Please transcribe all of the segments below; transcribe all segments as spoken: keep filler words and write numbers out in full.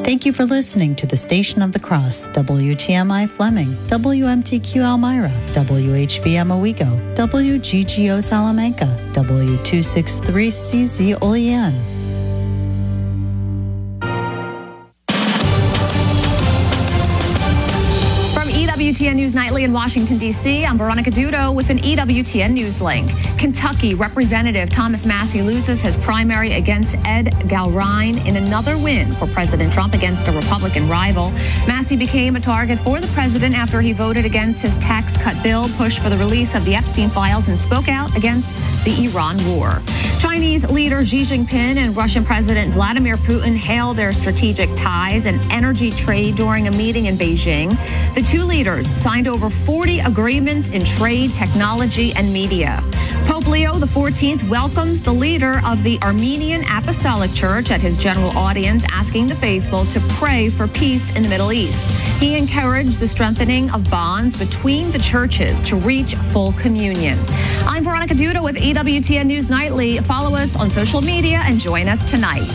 Thank you for listening to the Station of the Cross, W T M I Fleming, W M T Q Elmira, W H B M Owego, W G G O Salamanca, W two sixty-three C Z Olean. E W T N News Nightly in Washington, D C, I'm Veronica Dudo with an E W T N News link. Kentucky Representative Thomas Massie loses his primary against Ed Galrine in another win for President Trump against a Republican rival. Massie became a target for the president after he voted against his tax cut bill, pushed for the release of the Epstein files, and spoke out against the Iran war. Chinese leader Xi Jinping and Russian President Vladimir Putin hailed their strategic ties and energy trade during a meeting in Beijing. The two leaders signed over forty agreements in trade, technology, and media. Pope Leo the fourteenth welcomes the leader of the Armenian Apostolic Church at his general audience, asking the faithful to pray for peace in the Middle East. He encouraged the strengthening of bonds between the churches to reach full communion. I'm Veronica Duda with E W T N News Nightly. Follow us on social media and join us tonight.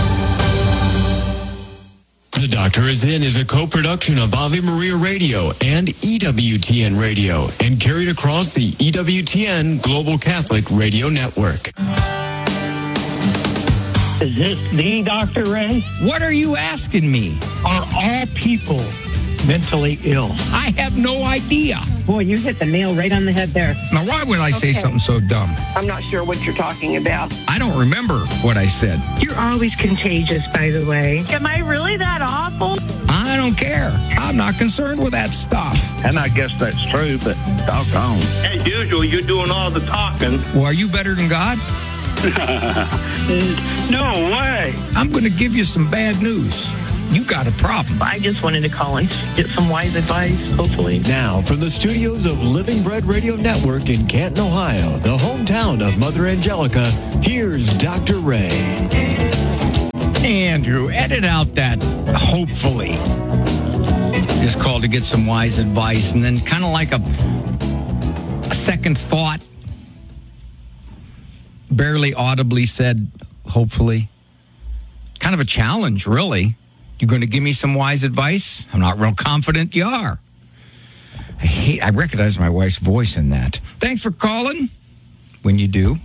The Doctor Is In is a co-production of Ave Maria Radio and E W T N Radio and carried across the E W T N Global Catholic Radio Network. Is this the Doctor Ray? What are you asking me? Are all people mentally ill? I have no idea. Boy, you hit the nail right on the head there. Now, why would I say Okay. something so dumb? I'm not sure what you're talking about. I don't remember what I said. You're always contagious, by the way. Am I really that awful? I don't care. I'm not concerned with that stuff. And I guess that's true, but doggone. As usual, you're doing all the talking. Well, are you better than God? No way. I'm going to give you some bad news. You got a problem. I just wanted to call and get some wise advice, hopefully. Now, from the studios of Living Bread Radio Network in Canton, Ohio, the hometown of Mother Angelica, here's Doctor Ray. Andrew, edit out that hopefully. Just called to get some wise advice, and then kind of like a, a second thought, barely audibly said, hopefully. Kind of a challenge, really. You going to give me some wise advice? I'm not real confident you are. I hate, I recognize my wife's voice in that. Thanks for calling. When you do.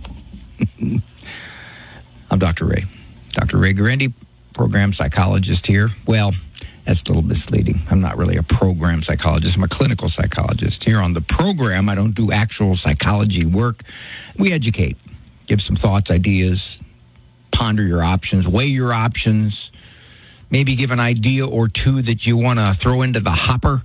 I'm Doctor Ray. Doctor Ray Guarendi, program psychologist here. Well, that's a little misleading. I'm not really a program psychologist. I'm a clinical psychologist. Here on the program, I don't do actual psychology work. We educate, give some thoughts, ideas, ponder your options, weigh your options, maybe give an idea or two that you want to throw into the hopper.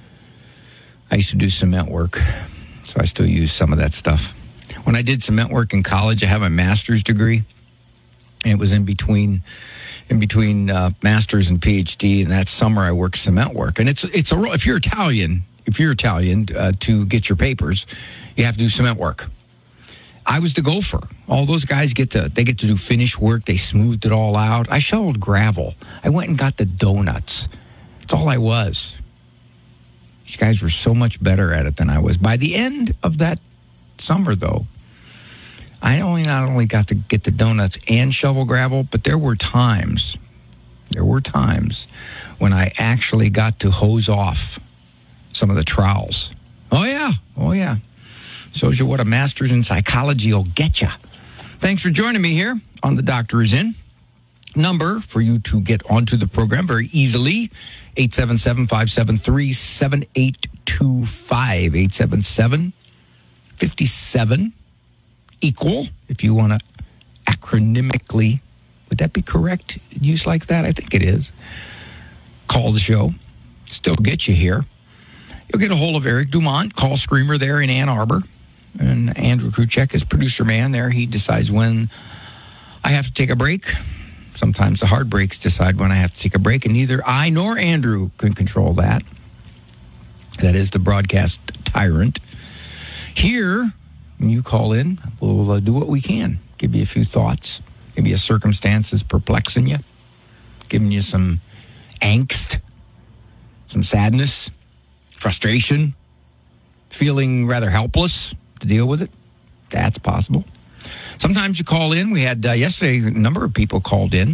I used to do cement work, so I still use some of that stuff. When I did cement work in college, I have a master's degree, and it was in between in between uh, master's and PhD, and that summer I worked cement work. And it's it's a if you're Italian, if you're Italian, uh, to get your papers, you have to do cement work. I was the gopher. All those guys get to, they get to do finish work. They smoothed it all out. I shoveled gravel. I went and got the donuts. That's all I was. These guys were so much better at it than I was. By the end of that summer, though, I only not only got to get the donuts and shovel gravel, but there were times, there were times when I actually got to hose off some of the trowels. Oh, yeah. Oh, yeah. Shows you what a master's in psychology will get you. Thanks for joining me here on The Doctor Is In. Number for you to get onto the program very easily, eight seven seven, five seven three, seven eight two five, eight seven seven, five seven, equal, if you want to acronymically. Would that be correct? Use like that? I think it is. Call the show. Still get you here. You'll get a hold of Eric Dumont, call screamer there in Ann Arbor. And Andrew Kruchek is producer man there. He decides when I have to take a break. Sometimes the hard breaks decide when I have to take a break, and neither I nor Andrew can control that. That is the broadcast tyrant. Here, when you call in, we'll uh, do what we can. Give you a few thoughts. Maybe a circumstance is perplexing you. Giving you some angst, some sadness, frustration, feeling rather helpless to deal with it. That's possible. Sometimes you call in. We had uh, yesterday, a number of people called in.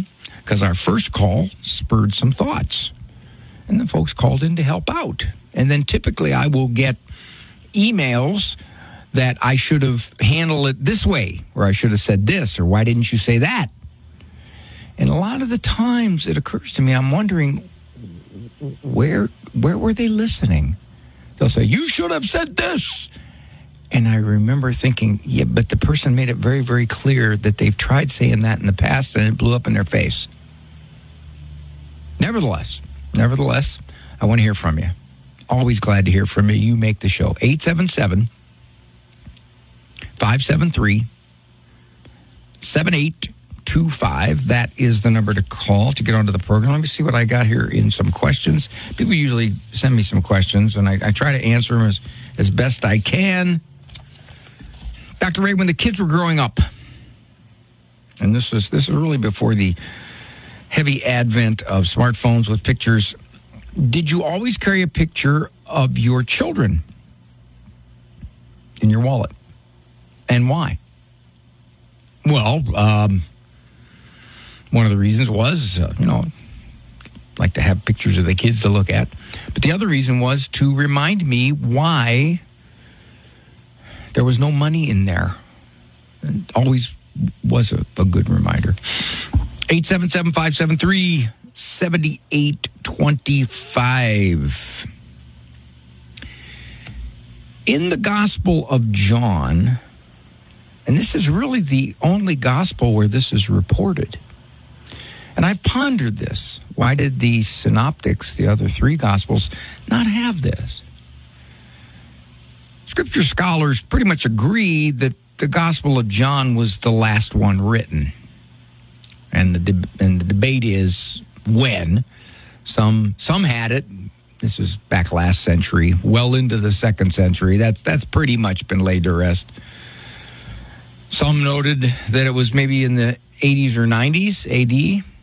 because our first call spurred some thoughts. And the folks called in to help out. And then typically I will get emails that I should have handled it this way, or I should have said this, or why didn't you say that? And a lot of the times it occurs to me, I'm wondering, where where were they listening? They'll say, you should have said this. And I remember thinking, yeah, but the person made it very, very clear that they've tried saying that in the past and it blew up in their face. Nevertheless, nevertheless, I want to hear from you. Always glad to hear from you. You make the show. eight seven seven, five seven three, seven eight two five. That is the number to call to get onto the program. Let me see what I got here in some questions. People usually send me some questions, and I, I try to answer them as, as best I can. Doctor Ray, when the kids were growing up, and this was this was really before the heavy advent of smartphones with pictures, did you always carry a picture of your children in your wallet? And why? Well, um, one of the reasons was, uh, you know, like to have pictures of the kids to look at. But the other reason was to remind me why there was no money in there. It always was a, a good reminder. eight seven seven, five seven three, seven eight two five. In the Gospel of John, and this is really the only gospel where this is reported, and I've pondered this. Why did the synoptics, the other three gospels, not have this? Scripture scholars pretty much agree that the Gospel of John was the last one written. And the de- and the debate is when. Some some had it. This was back last century, well into the second century. That's that's pretty much been laid to rest. Some noted that it was maybe in the eighties or nineties A D.